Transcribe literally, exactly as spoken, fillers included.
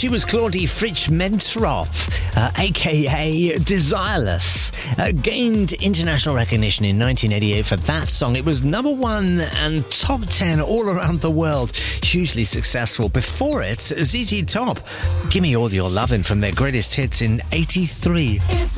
She was Claudie Fritsch-Mentrop, uh, aka Desireless. Uh, gained international recognition in nineteen eighty-eight for that song. It was number one and top ten all around the world. Hugely successful. Before it, Z Z Top, Gimme All Your Lovin' from their greatest hits in eighty-three. It's